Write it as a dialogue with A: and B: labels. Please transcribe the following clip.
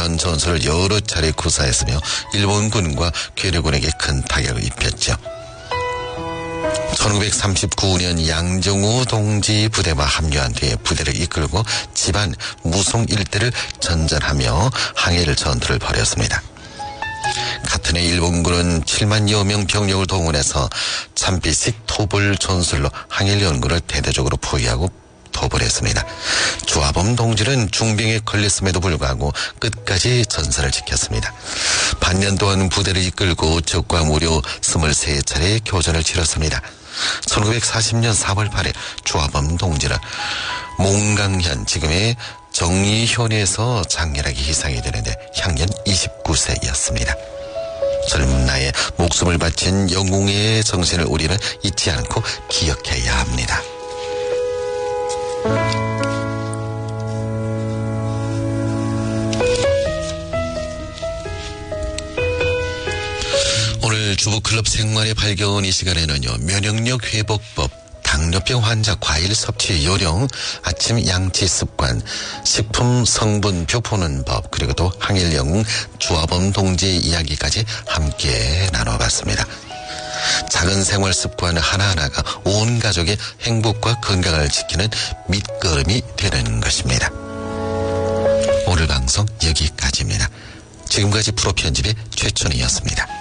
A: 어마어마한 전술을 여러 차례 구사했으며 일본군과 괴뢰군에게 큰 타격을 입혔죠. 1939년 양정우 동지 부대와 합류한 뒤에 부대를 이끌고 집안 무송 일대를 전전하며 항해일 전투를 벌였습니다. 같은 해 일본군은 7만여 명 병력을 동원해서 참비식 토벌 전술로 항해일 연구를 대대적으로 포위하고 토벌했습니다. 주화범 동지는 중병에 걸렸음에도 불구하고 끝까지 전선을 지켰습니다. 반년 동안 부대를 이끌고 적과 무려 23차례의 교전을 치렀습니다. 1940년 4월 8일 주화범 동지는 몽강현 지금의 정의현에서 장렬하게 희생이 되는데 향년 29세였습니다. 젊은 나이에 목숨을 바친 영웅의 정신을 우리는 잊지 않고 기억해야 합니다. 오늘 주부클럽 생활의 발견 이 시간에는요, 면역력 회복법, 당뇨병 환자 과일 섭취 요령, 아침 양치 습관, 식품 성분표 보는 법, 그리고 또 항일 영웅 주화범 동지의 이야기까지 함께 나눠봤습니다. 작은 생활 습관 하나하나가 온 가족의 행복과 건강을 지키는 밑거름이 되는 것입니다. 오늘 방송 여기까지입니다. 지금까지 프로 편집의 최천희였습니다.